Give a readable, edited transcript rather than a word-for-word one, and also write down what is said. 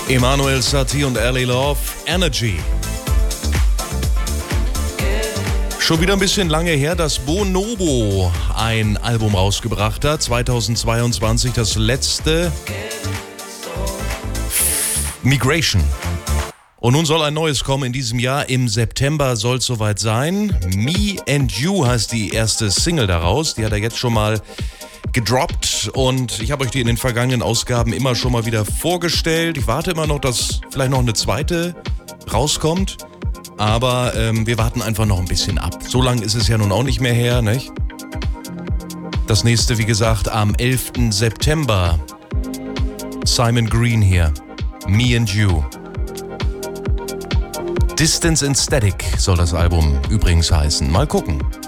Emmanuel Satie und Ellie Love, Energy. Schon wieder ein bisschen lange her, dass Bonobo ein Album rausgebracht hat. 2022 das letzte, Migration. Und nun soll ein neues kommen in diesem Jahr. Im September soll es soweit sein. Me and You heißt die erste Single daraus. Die hat er jetzt schon mal gedroppt und ich habe euch die in den vergangenen Ausgaben immer schon mal wieder vorgestellt. Ich warte immer noch, dass vielleicht noch eine zweite rauskommt. Aber wir warten einfach noch ein bisschen ab. So lange ist es ja nun auch nicht mehr her, nicht? Das nächste, wie gesagt, am 11. September. Simon Green hier. Me and You. Distance and Static soll das Album übrigens heißen. Mal gucken.